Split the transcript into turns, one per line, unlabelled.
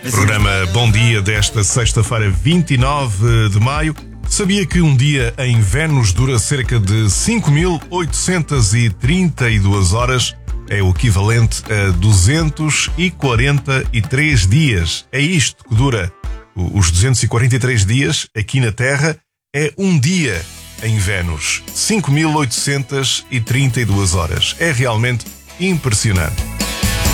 Programa Bom Dia desta sexta-feira, 29 de maio. Sabia que um dia em Vênus dura cerca de 5.832 horas? É o equivalente a 243 dias. É isto que dura os 243 dias aqui na Terra. É um dia em Vênus. 5.832 horas. É realmente impressionante.